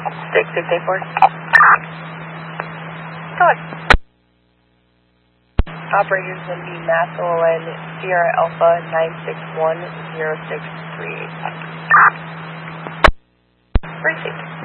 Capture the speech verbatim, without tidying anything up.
six six eight four. Go ahead. Operator's going to be Mass O N Sierra Alpha nine six one zero six three eight. Received.